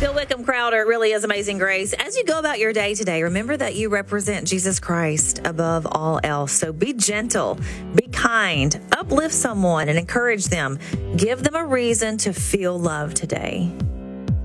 Bill Wickham Crowder, it really is Amazing Grace. As you go about your day today, remember that you represent Jesus Christ above all else. So be gentle, be kind, uplift someone and encourage them. Give them a reason to feel love today.